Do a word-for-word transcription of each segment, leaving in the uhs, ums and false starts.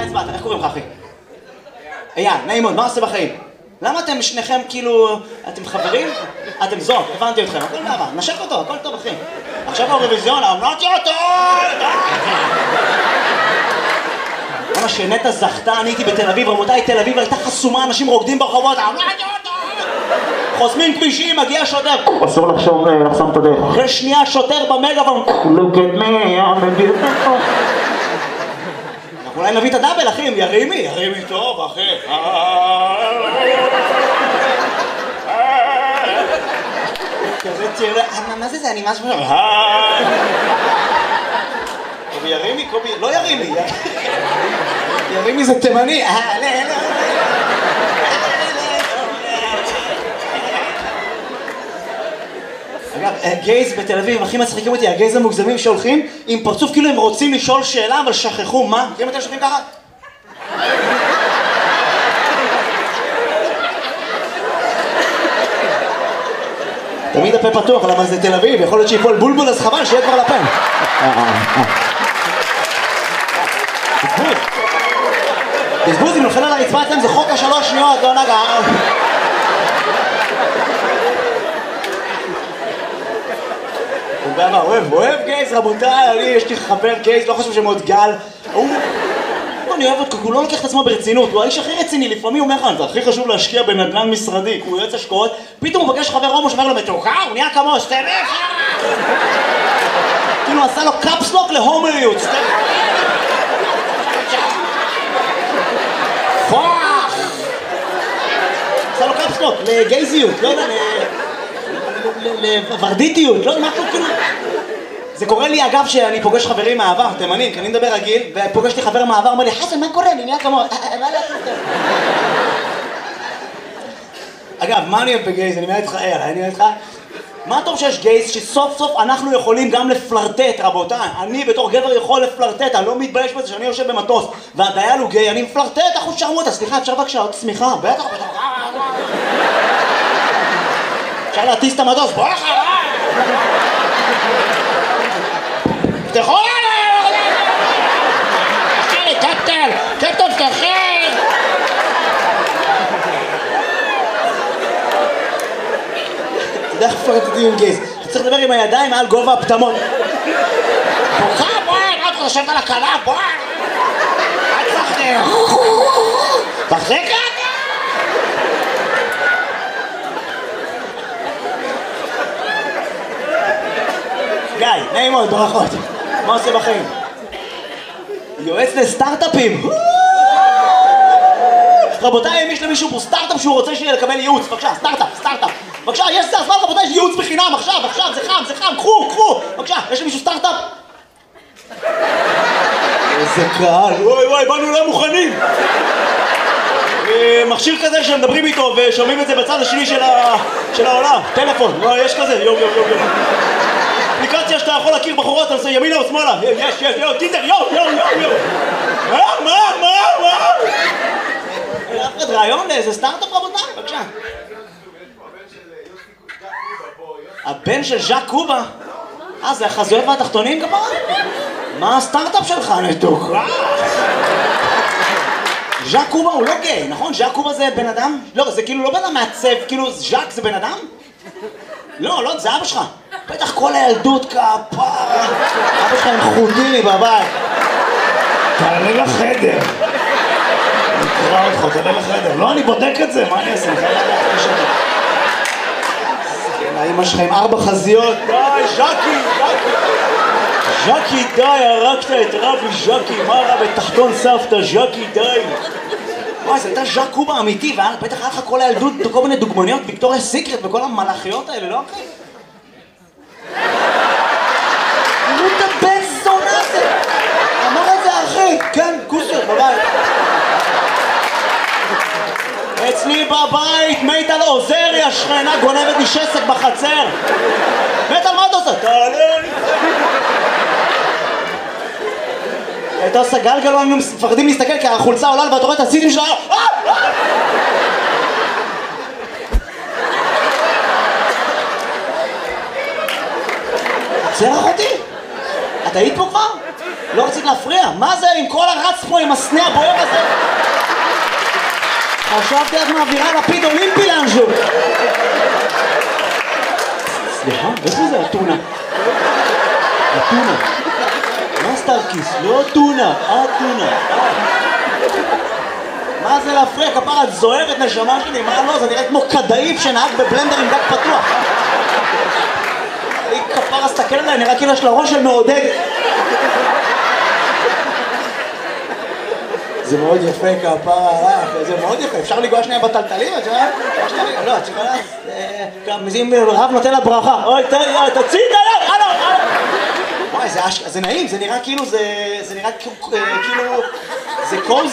הצבעת? איך קוראים לך אחי? אייל, נעים מאוד, מה עושה בחיים? למה אתם שניכם כאילו... אתם חברים? אתם זוג, הבנתי אתכם, הכל נעבר, נשק אותו, הכל טוב אחי. עכשיו באירוויזיון, אמרתי אותו! למה שנטע זכתה, אני הייתי בתל אביב, רבותיי, תל אביב הייתה חסומה, אנשים רוקדים ברחובות, אמרתי אותו! חוסמים כבישים, מגיע שוטר. אסור לחשוב, לחסום את הדרך. אחרי שנייה שוטר במגאפון. Look at me, I'm a beautiful. אנחנו אולי נביא את הדאבל, אחי, ירימי, ירימי טוב, אחי. כזה תראה, מה זה זה? אני משהו... קובי ירימי, קובי... לא ירימי. ירימי זה תימני. אגב, גייז בתל אביב, הכי מצחיקים אותי, הגייז המוגזמים שהולכים עם פרצוף כאילו הם רוצים לשאול שאלה, אבל שכחו, מה? מכירים אתם שולחים ככה? תמיד הפה פתוח, למה זה תל אביב, יכול להיות שיפול בולבול, אז חבל, שיהיה כבר לפה. בזבוז. בזבוז, אם נופל על הרצפה אצלם, זה חוק השלוש שניות, לא נגע. הוא אוהב, אוהב גייז, רבותיי, אני, יש לי חבר גייז, לא חושב שמאוד גל. הוא... אני אוהב אותו, הוא לא לוקח את עצמו ברצינות, הוא האיש הכי רציני, לפעמים הוא אומר לך, הכי חשוב להשקיע בנדל"ן משרדי, הוא יועץ השקעות, פתאום הוא פגש חבר הומו שאומר לו, מתוקה, הוא נהיה כמו סטלף! כאילו עשה לו קאפסלוק להומריות, סטלף! פוח! עשה לו קאפסלוק לגייזיות, לא יודע, לוורדיטיות, לא יודע, מה כאילו... זה קורה לי אגב שאני פוגש חברים מהעבר, תימנים, כי אני מדבר רגיל, ופוגש לי חבר מהעבר, אומר לי, חסן, מה קורה? אני נהיה כמו... מה לעשות? אגב, מה אני אוהב בגייז? אני מעט איתך, אני מעט איתך. מה טוב שיש גייז שסוף סוף אנחנו יכולים גם לפלרטט, רבותיי. אני בתור גבר יכול לפלרטט, אני לא מתבייש בזה שאני יושב במטוס, והדייל הוא גיי, אני מפלרטט, אחוז שרמוטה, סליחה, אפשר בבקשה עוד צמיחה? בטח, בטח. אפשר להטיס את המטוס, בוא אחריי! תפתחו עליי! קפטן! קפטן, תפתחי! אתה יודע איך פרטתי עם גייז? אתה צריך לדבר עם הידיים מעל גובה הפטמות. בוכה, בואי! מה אתה חושבת על הקלה? בואי! אל תפחדי! תחזיק את! גיא, נעים מאוד, ברכות. מה עושה בחיים? יועץ לסטארט-אפים. רבותיי, אם יש למישהו פה סטארט-אפ שהוא רוצה שיהיה לקבל ייעוץ, בבקשה, סטארט-אפ, סטארט-אפ. בבקשה, יש זה הזמן, רבותיי, יש ייעוץ בחינם, עכשיו, עכשיו, זה חם, זה חם, קחו, קחו. בבקשה, יש למישהו סטארט-אפ? איזה קהל, וואי וואי, באנו לא מוכנים. מכשיר כזה שמדברים איתו ושומעים את זה בצד השני של העולם. טלפון, יש כזה, יום יום יום יום. אפליקציה שאתה יכול להכיר בחורות, אתה עושה ימינה או שמאלה. יש, יש, יו, טינדר, יו, יו, יו, יו. מה, מה, מה, מה? אף אחד רעיון לאיזה סטארט-אפ רבותיי? בבקשה. הבן של ז'אק קובה? אה, זה החזויות והתחתונים כפרה? מה הסטארט-אפ שלך, נתוקה? ז'אק קובה הוא לא גיי, נכון? ז'אק קובה זה בן אדם? לא, זה כאילו לא בן אדם מעצב, כאילו ז'אק זה בן אדם? לא, לא, זה אבא שלך. בטח כל הילדות כפרה. אבא שלך עם חוטיני בבית. תעלה לחדר. נקרא אותך, תעלה לחדר. לא, אני בודק את זה, מה אני אעשה? האמא שלך עם ארבע חזיות. די, ז'קי, ז'קי. ז'קי, די, הרגת את רבי ז'קי. מה רע בתחתון סבתא, ז'קי, די. וואי, זה הייתה ז'אק קובה אמיתי, ובטח היה לך כל הילדות, כל מיני דוגמניות, ויקטוריה סיקרט וכל המלאכיות האלה, לא אחי? תראו את הבן זונה הזה! אמר את זה אחי! כן, כוסר, בבית. אצלי בבית, מיטל עוזרי, השכנה גונבת לי שסק בחצר. מיטל, מה אתה עושה? תעלה לי! אתה עושה גלגל, לא מפחדים להסתכל כי החולצה עולה ואתה רואה את הסיטים שלה. זה אחותי? את היית פה כבר? לא רצית להפריע? מה זה עם כל הרץ פה עם הסנה הבוער הזה? חשבתי את מעבירה לפיד אולימפי לאנשהו. סליחה, איפה זה הטונה? הטונה. מה סטארקיס? לא טונה, הטונה. מה זה להפריע? כפרה, את זוהרת נשמה שלי, מה לא? זה נראה כמו כדאיף שנהג בבלנדר עם דק פתוח. היא כפרה, סתכל עליי, נראה כאילו יש לה ראש של מעודדת. זה מאוד יפה, כפרה עליך, זה מאוד יפה. אפשר לגוע שנייה בטלטלים, את שומעת? לא, את שומעת? אם רב נותן לה ברכה, אוי, תוציא את היד, הלו, הלו. וואי, זה נעים, זה נראה כאילו, זה נראה כאילו, זה קוזי.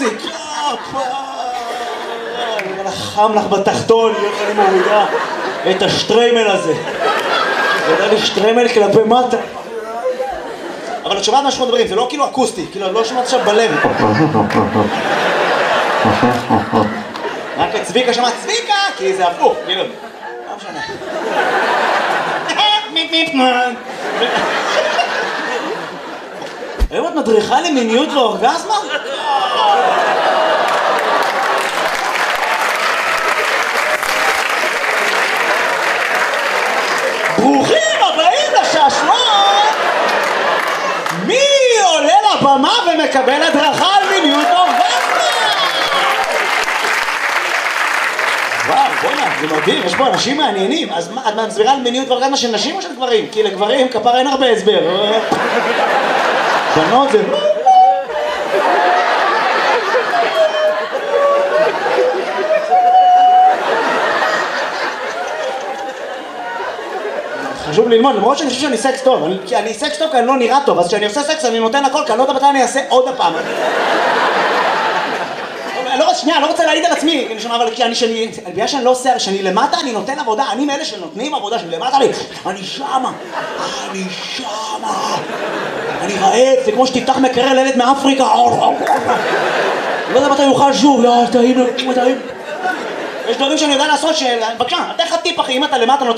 חם לך בתחתון, אני מורידה את השטריימל הזה. זה יודע לי שטריימל כלפי מטה. אבל את שומעת מה שאנחנו מדברים, זה לא כאילו אקוסטי, כאילו לא שומעת עכשיו בלב. רק את צביקה שמעת צביקה, כי זה הפוך, כאילו. לא משנה. מיפ מיפ מן. היום את מדריכה למיניות ואורגזמה? ברוכים הבאים לשעשועון! מי עולה לבמה ומקבל הדרכה על מיניות אורגזמה? וואו, בוא'נה, זה מדהים, יש פה אנשים מעניינים. אז מה, את מסבירה על מיניות ואורגזמה של נשים או של גברים? כי לגברים כפרה אין הרבה הסבר. בנות זה... חשוב ללמוד, למרות שאני חושב שאני סקס טוב, כי אני סקס טוב כי אני לא נראה טוב, אז כשאני עושה סקס אני נותן הכל, כי אני לא יודע מתי אני אעשה עוד הפעם. לא, שנייה, לא רוצה להעיד על עצמי, אבל כי אני, שאני, בגלל שאני לא עושה, שאני למטה, אני נותן עבודה, אני מאלה שנותנים עבודה, שאני למטה לי, אני שמה, אני שמה, אני רעב, זה כמו שתפתח מקרר לילד מאפריקה, לא יודע מתי יוכל שוב, לא, טעים, טעים. יש דברים שאני יודע לעשות, בבקשה, אתה איך הטיפ אחי, אם אתה למטה נותן